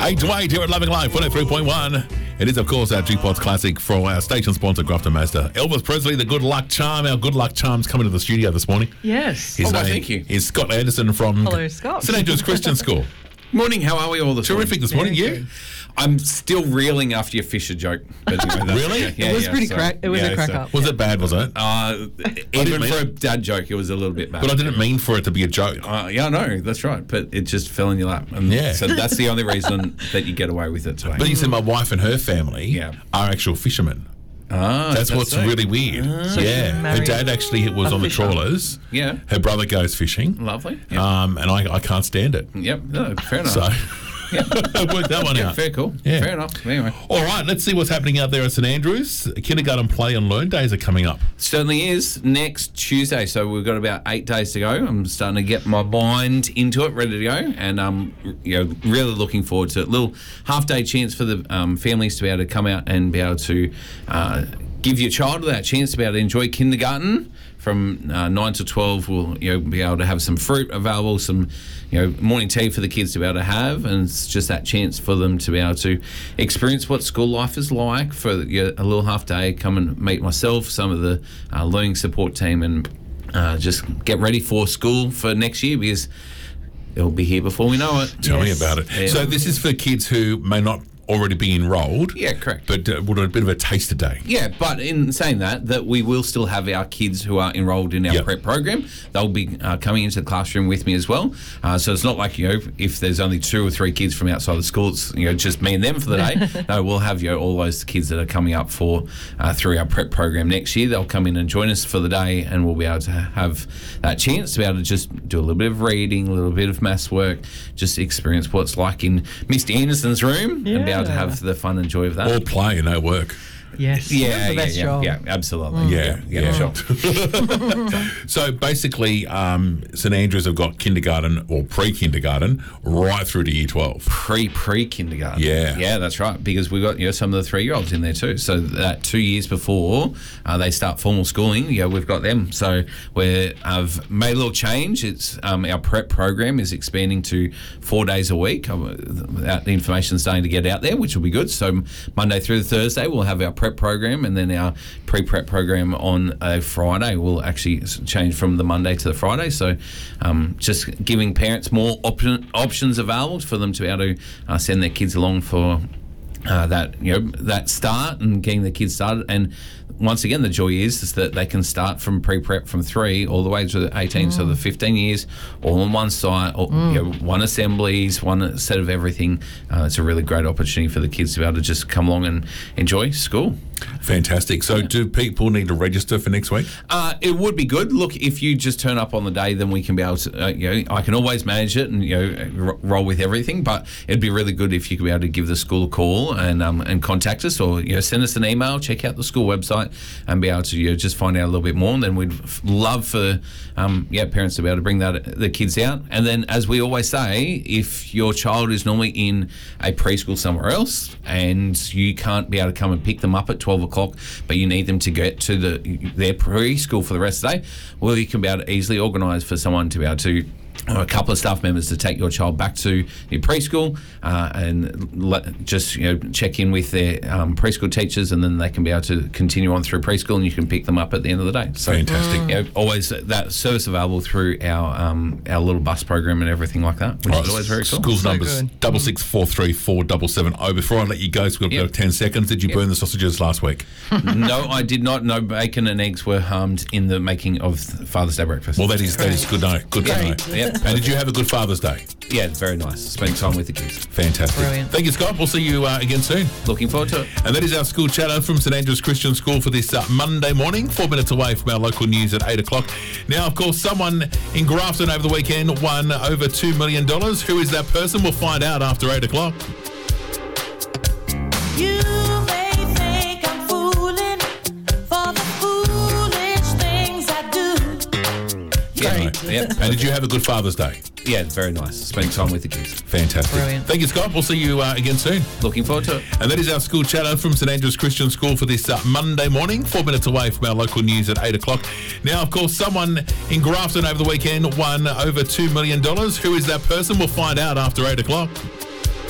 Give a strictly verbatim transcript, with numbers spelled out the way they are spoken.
eight to eight here at Loving Life, one oh three point one. It is, of course, our G-Pods classic for our station sponsor, Grafton Mazda. Elvis Presley, the Good Luck Charm. Our Good Luck Charm's coming to the studio this morning. Yes. His Oh, well, name thank you. is Scott Anderson from Hello, Scott. St Andrews Christian School. Morning, how are we all this Terrific this morning, Very you? good. I'm still reeling after your Fisher joke. But anyway, that's Really? okay. It was pretty so- crack. It was yeah, a crack so- up. Was it bad, was it? Uh, didn't even mean- for a dad joke, it was a little bit bad. But I didn't mean for it to be a joke. Uh, yeah, I know, that's right. But it just fell in your lap. And Yeah. So that's the only reason that you get away with it today. But you said my wife and her family Yeah. are actual fishermen. ah, That's what's it. really weird. So yeah. she Her married dad actually was a on the fisher. trawlers. Yeah. Her brother goes fishing. Lovely. Yep. Um, and I, I can't stand it. yep. No, fair enough. So work that one yeah, out. fair cool. Yeah. Fair enough. Anyway. All right, let's see what's happening out there at St Andrews. Kindergarten play and learn days are coming up. Certainly is next Tuesday, so we've got about eight days to go. I'm starting to get my mind into it, ready to go, and I'm you know really looking forward to it. Little half day chance for the um, families to be able to come out and be able to uh, give your child that chance to be able to enjoy kindergarten. From uh, nine to twelve, we'll you know be able to have some fruit available, some you know morning tea for the kids to be able to have, and it's just that chance for them to be able to experience what school life is like for you know, a little half day. Come and meet myself, some of the uh, learning support team, and uh, just get ready for school for next year because it'll be here before we know it. Tell Yes. me about it. Yeah. So this is for kids who may not already be enrolled. Yeah, correct. But uh, would a bit of a taster day. Yeah, but in saying that, that we will still have our kids who are enrolled in our Yep. prep program. They'll be uh, coming into the classroom with me as well. Uh, so it's not like, you know, if there's only two or three kids from outside the school, it's, you know, just me and them for the day. No, we'll have, you know, all those kids that are coming up for uh, through our prep program next year. They'll come in and join us for the day, and we'll be able to have that chance to be able to just do a little bit of reading, a little bit of maths work, just experience what it's like in Mister Anderson's room and be able to Yeah. have the fun and joy of that. All play and no work. Yes. Yeah, That's the yeah, best yeah, job. yeah, absolutely. Yeah, yeah, yeah. sure. So basically, um, St Andrews have got kindergarten or pre-kindergarten right through to year twelve. Pre pre kindergarten. Yeah. yeah, that's right. Because we've got you know some of the three year olds in there too. So that two years before uh, they start formal schooling, yeah, we've got them. So we have made a little change. It's um, our prep program is expanding to four days a week. Uh, That information's starting to get out there, which will be good. So Monday through to Thursday, we'll have our prep program, and then our pre-prep program on a Friday will actually s- change from the Monday to the Friday. So um, just giving parents more option, options available for them to be able to uh, send their kids along for uh, that you know that start and getting the kids started. And once again, the joy is, is that they can start from pre-prep from three all the way to the eighteen, so the fifteen years, all on one site, or, you know, one assemblies, one set of everything. Uh, it's a really great opportunity for the kids to be able to just come along and enjoy school. Fantastic. So do people need to register for next week? Uh, it would be good. Look, if you just turn up on the day, then we can be able to, uh, you know, I can always manage it and, you know, r- roll with everything. But it'd be really good if you could be able to give the school a call and um, and contact us, or, you know, send us an email, check out the school website and be able to, you know, just find out a little bit more. And then we'd f- love for, um, yeah, parents to be able to bring that the kids out. And then, as we always say, if your child is normally in a preschool somewhere else and you can't be able to come and pick them up at twelve o'clock, but you need them to get to the their preschool for the rest of the day, well, you can be able to easily organise for someone to be able to, or a couple of staff members to take your child back to your preschool uh, and let, just you know check in with their um, preschool teachers, and then they can be able to continue on through preschool, and you can pick them up at the end of the day. So, Fantastic. you know, always that service available through our um, our little bus program and everything like that, which All is right, always very cool. School's So numbers good. double six four three four double seven oh. Before I let you go, so we've got Yep. about ten seconds. Did you Yep. burn the sausages last week? No, I did not. No bacon and eggs were harmed in the making of Father's Day breakfast. Well, that is that is good to know. Good to know. Great. Yep. And did you have a good Father's Day? Yeah, very nice. Spending time with the kids. Fantastic. Brilliant. Thank you, Scott. We'll see you uh, again soon. Looking forward to it. And that is our school chatter from St Andrews Christian School for this uh, Monday morning, four minutes away from our local news at eight o'clock. Now, of course, someone in Grafton over the weekend won over two million dollars. Who is that person? We'll find out after eight o'clock. You may think I'm fooling for the foolish things I do. Yeah. Right. Yep. And did you have a good Father's Day? Yeah, very nice. Spending time with the kids. Fantastic. Brilliant. Thank you, Scott. We'll see you uh, again soon. Looking forward to it. And that is our school chatter from St Andrews Christian School for this uh, Monday morning, four minutes away from our local news at eight o'clock. Now, of course, someone in Grafton over the weekend won over two million dollars. Who is that person? We'll find out after eight o'clock.